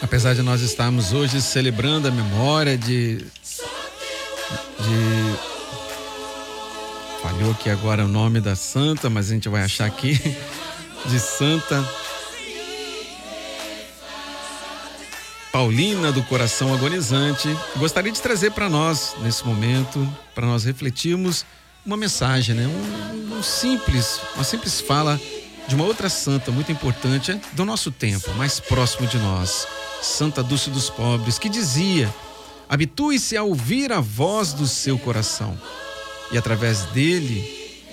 Apesar de nós estarmos hoje celebrando a memória falhou aqui agora o nome da santa, mas a gente vai achar aqui, de Santa Paulina do Coração Agonizante. Gostaria de trazer para nós, nesse momento, para nós refletirmos uma mensagem, né? Uma simples fala de uma outra santa muito importante do nosso tempo, mais próximo de nós, Santa Dulce dos Pobres, que dizia: habitue-se a ouvir a voz do seu coração. E através dele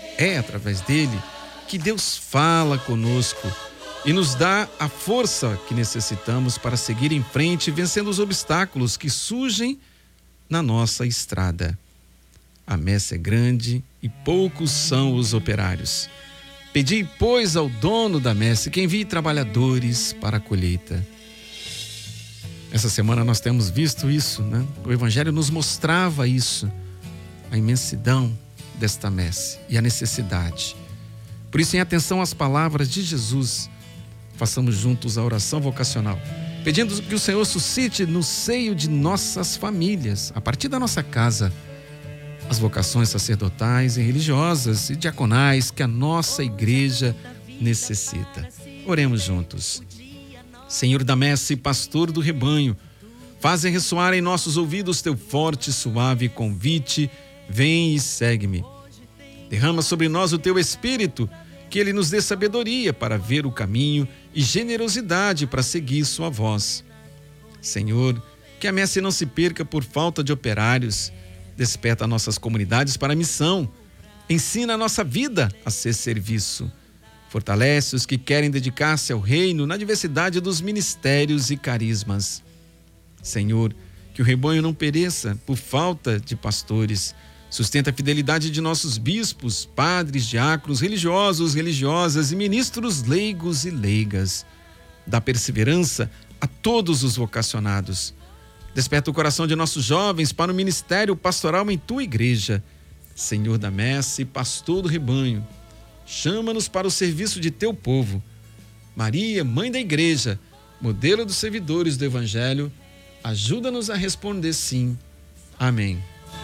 que Deus fala conosco e nos dá a força que necessitamos para seguir em frente, vencendo os obstáculos que surgem na nossa estrada. A messe é grande e poucos são os operários. Pedi, pois, ao dono da messe que envie trabalhadores para a colheita. Essa semana nós temos visto isso, né? O Evangelho nos mostrava isso, a imensidão desta messe e a necessidade. Por isso, em atenção às palavras de Jesus, façamos juntos a oração vocacional, pedindo que o Senhor suscite no seio de nossas famílias, a partir da nossa casa, as vocações sacerdotais e religiosas e diaconais que a nossa igreja necessita. Oremos juntos. Senhor da messe, pastor do rebanho, faze ressoar em nossos ouvidos teu forte e suave convite: vem e segue-me. Derrama sobre nós o teu Espírito, que ele nos dê sabedoria para ver o caminho e generosidade para seguir sua voz. Senhor, que a messe não se perca por falta de operários. Desperta nossas comunidades para a missão. Ensina a nossa vida a ser serviço. Fortalece os que querem dedicar-se ao reino na diversidade dos ministérios e carismas. Senhor, que o rebanho não pereça por falta de pastores. Sustenta a fidelidade de nossos bispos, padres, diáconos, religiosos, religiosas e ministros leigos e leigas. Dá perseverança a todos os vocacionados. Desperta o coração de nossos jovens para o ministério pastoral em tua igreja. Senhor da messe, pastor do rebanho, chama-nos para o serviço de teu povo. Maria, mãe da igreja, modelo dos servidores do Evangelho, ajuda-nos a responder sim. Amém.